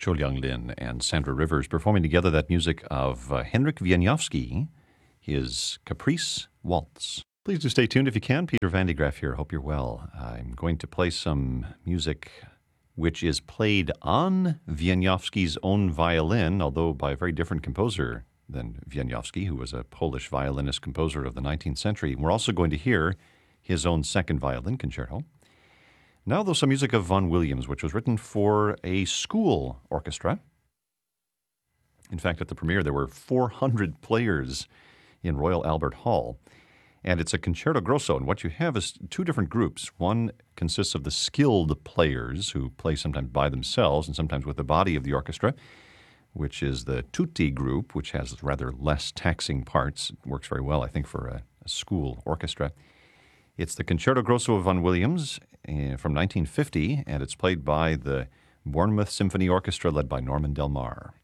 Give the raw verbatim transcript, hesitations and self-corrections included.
Cho Young Lin and Sandra Rivers performing together that music of uh, Henryk Wieniawski, his Caprice Waltz. Please do stay tuned if you can. Peter Van de Graaff here. Hope you're well. I'm going to play some music which is played on Wieniawski's own violin, although by a very different composer than Wieniawski, who was a Polish violinist composer of the nineteenth century. We're also going to hear his own second violin concerto. Now, though, some music of Vaughan Williams, which was written for a school orchestra. In fact, at the premiere, there were four hundred players in Royal Albert Hall. And it's a concerto grosso, and what you have is two different groups. One consists of the skilled players who play sometimes by themselves and sometimes with the body of the orchestra, which is the tutti group, which has rather less taxing parts. It works very well, I think, for a, a school orchestra. It's the Concerto Grosso of Vaughan Williams uh, from nineteen fifty, and it's played by the Bournemouth Symphony Orchestra led by Norman Del Mar.